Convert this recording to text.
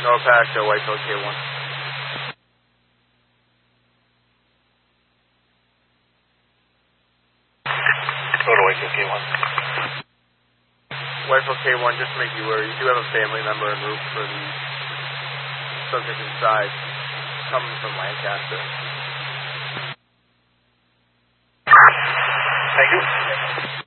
No Pasco, Whiteville K1. Go to Whiteville K1. Whiteville K1, just to make you aware, you do have a family member en route for the subject inside, coming from Lancaster. Thank you.